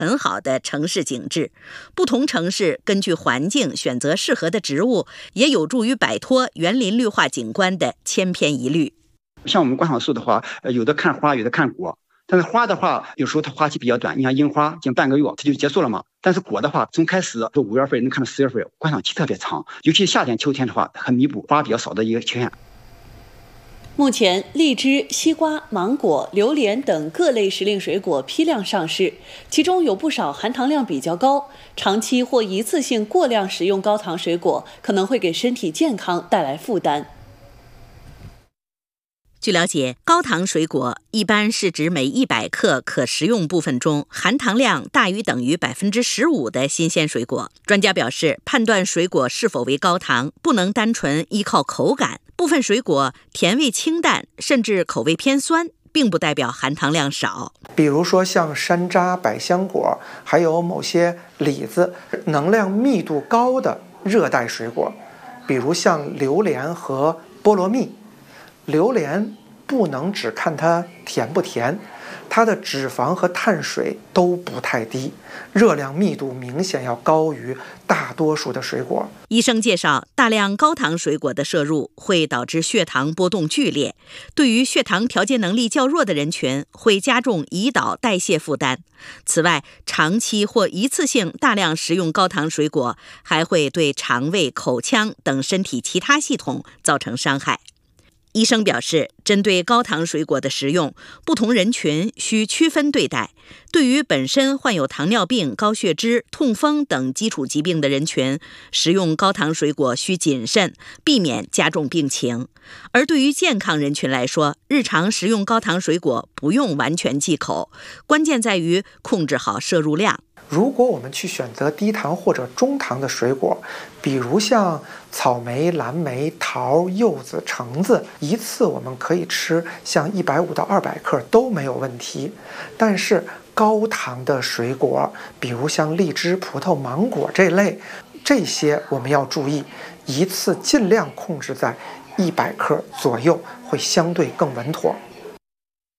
很好的城市景致。不同城市根据环境选择适合的植物，也有助于摆脱园林绿化景观的千篇一律。 像我们观赏树的话，有的看花，有的看果。但是花的话，有时候它花期比较短，你像樱花，仅半个月它就结束了嘛。但是果的话，从开始就5月份能看到4月份，观赏期特别长，尤其夏天、秋天的话，很弥补花比较少的一个缺陷。 目前，荔枝、西瓜、芒果、榴莲等各类时令水果批量上市，其中有不少含糖量比较高，长期或一次性过量食用高糖水果，可能会给身体健康带来负担。 据了解，高糖水果一般是指每100克可食用部分中含糖量大于等于 15% 的新鲜水果。专家表示，判断水果是否为高糖，不能单纯依靠口感，部分水果甜味清淡，甚至口味偏酸，并不代表含糖量少。 比如说像山楂、百香果，还有某些李子，能量密度高的热带水果，比如像榴莲和菠萝蜜。榴莲不能只看它甜不甜，它的脂肪和碳水都不太低，热量密度明显要高于大多数的水果。 医生介绍，大量高糖水果的摄入会导致血糖波动剧烈，对于血糖调节能力较弱的人群会加重胰岛代谢负担。此外，长期或一次性大量食用高糖水果还会对肠胃、口腔等身体其他系统造成伤害。医生表示，针对高糖水果的食用，不同人群需区分对待。对于本身患有糖尿病、高血脂、痛风等基础疾病的人群，食用高糖水果需谨慎，避免加重病情。而对于健康人群来说，日常食用高糖水果不用完全忌口，关键在于控制好摄入量。 如果我们去选择低糖或者中糖的水果，比如像草莓、蓝莓、桃、柚子、橙子，一次我们可以吃像150到200克都没有问题。但是高糖的水果，比如像荔枝、葡萄、芒果这类，这些我们要注意，一次尽量控制在100克左右，会相对更稳妥。